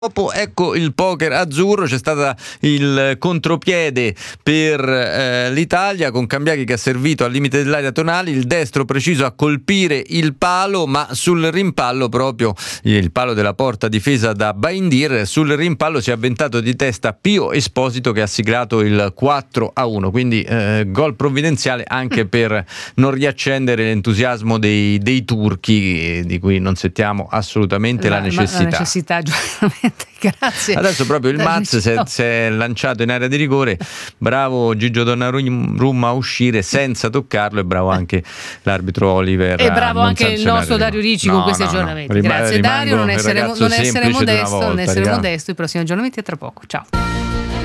Dopo, ecco il poker azzurro, c'è stato il contropiede per l'Italia con Cambiaghi che ha servito al limite dell'area tonale, il destro preciso a colpire il palo, ma sul rimpallo proprio il palo della porta difesa da Baindir, sul rimpallo si è avventato di testa Pio Esposito che ha siglato il 4-1, quindi gol provvidenziale anche per non riaccendere l'entusiasmo dei turchi, di cui non sentiamo assolutamente la necessità. La necessità, giustamente. Grazie. Adesso proprio il Maz si è lanciato in area di rigore, bravo Gigio Donnarumma a uscire senza toccarlo e bravo anche l'arbitro Oliver e bravo anche il nostro Dario Ricci con questi aggiornamenti. Grazie Dario, non essere modesto, i prossimi aggiornamenti a tra poco. Ciao.